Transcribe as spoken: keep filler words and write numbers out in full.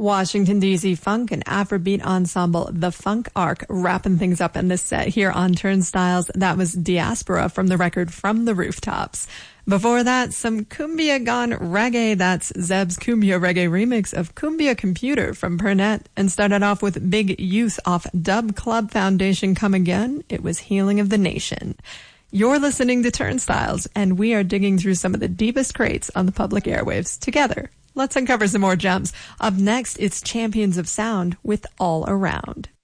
Washington, D C funk and Afrobeat ensemble The Funk Arc wrapping things up in this set here on Turnstiles. That was Diaspora from the record From the Rooftops. Before that, some Cumbia Gone Reggae. That's Zeb's Cumbia Reggae remix of Cumbia Computer from Pernette. And started off with Big Youth off Dub Club Foundation Come Again. It was Healing of the Nation. You're listening to Turnstiles, and we are digging through some of the deepest crates on the public airwaves together. Let's uncover some more gems. Up next, it's Champions of Sound with All Around.